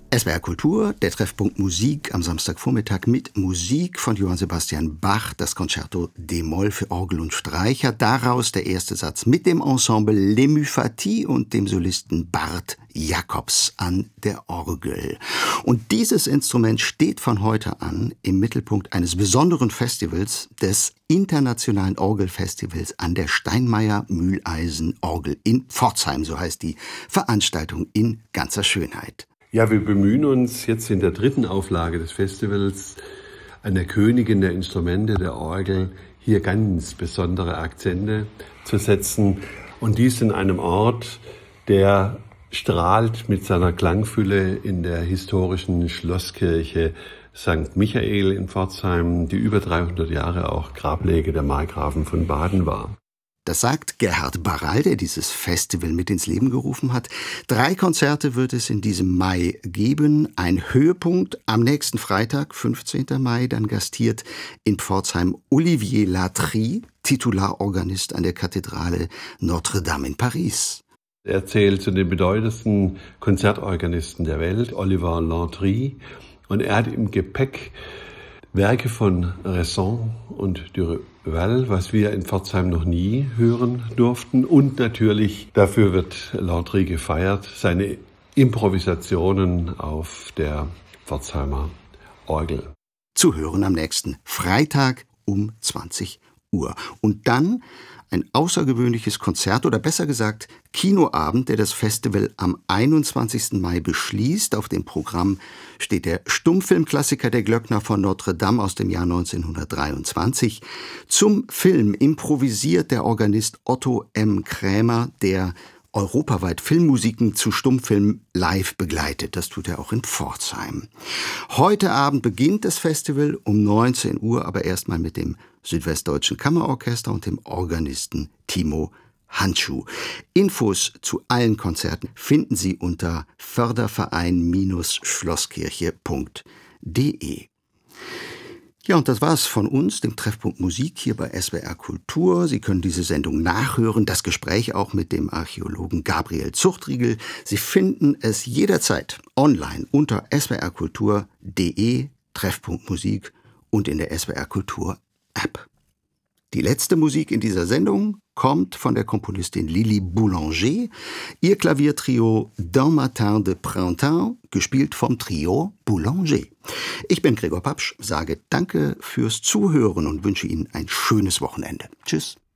SWR Kultur, der Treffpunkt Musik am Samstagvormittag mit Musik von Johann Sebastian Bach, das Concerto d-Moll für Orgel und Streicher. Daraus der erste Satz mit dem Ensemble Les Muffati und dem Solisten Bart Jacobs an der Orgel. Und dieses Instrument steht von heute an im Mittelpunkt eines besonderen Festivals, des Internationalen Orgelfestivals an der Steinmeier-Mühleisen-Orgel in Pforzheim. So heißt die Veranstaltung in ganzer Schönheit. Ja, wir bemühen uns jetzt in der dritten Auflage des Festivals an der Königin der Instrumente, der Orgel, hier ganz besondere Akzente zu setzen. Und dies in einem Ort, der strahlt mit seiner Klangfülle in der historischen Schlosskirche St. Michael in Pforzheim, die über 300 Jahre auch Grablege der Markgrafen von Baden war. Das sagt Gerhard Barral, der dieses Festival mit ins Leben gerufen hat. 3 Konzerte wird es in diesem Mai geben. Ein Höhepunkt am nächsten Freitag, 15. Mai, dann gastiert in Pforzheim Olivier Latry, Titularorganist an der Kathedrale Notre-Dame in Paris. Er zählt zu den bedeutendsten Konzertorganisten der Welt, Olivier Latry. Und er hat im Gepäck Werke von Resson und Dürreval, was wir in Pforzheim noch nie hören durften. Und natürlich, dafür wird Latry gefeiert, seine Improvisationen auf der Pforzheimer Orgel. Zu hören am nächsten Freitag um 20 Uhr. Und dann ein außergewöhnliches Konzert oder besser gesagt Kinoabend, der das Festival am 21. Mai beschließt. Auf dem Programm steht der Stummfilmklassiker Der Glöckner von Notre Dame aus dem Jahr 1923. Zum Film improvisiert der Organist Otto M. Krämer, der europaweit Filmmusiken zu Stummfilmen live begleitet. Das tut er auch in Pforzheim. Heute Abend beginnt das Festival um 19 Uhr, aber erstmal mit dem Südwestdeutschen Kammerorchester und dem Organisten Timo Handschuh. Infos zu allen Konzerten finden Sie unter förderverein-schlosskirche.de. Ja, und das war's von uns, dem Treffpunkt Musik hier bei SWR Kultur. Sie können diese Sendung nachhören, das Gespräch auch mit dem Archäologen Gabriel Zuchtriegel. Sie finden es jederzeit online unter swrkultur.de, Treffpunkt Musik und in der SWR Kultur App. Die letzte Musik in dieser Sendung kommt von der Komponistin Lili Boulanger. Ihr Klaviertrio D'un Matin de Printemps, gespielt vom Trio Boulanger. Ich bin Gregor Papsch, sage Danke fürs Zuhören und wünsche Ihnen ein schönes Wochenende. Tschüss.